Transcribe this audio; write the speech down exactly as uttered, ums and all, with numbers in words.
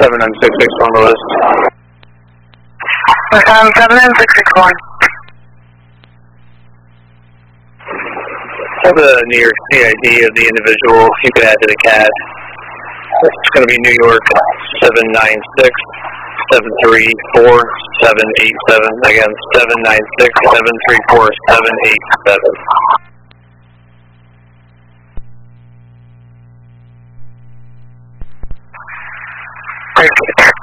seven nine six six on the list. Um, seven nine six six one. Have the New York C I D of the individual, if you could add to the C A D. It's going to be New York seven nine six seven three four seven eight seven. Again, seven nine six seven three four seven eight seven. Thank you.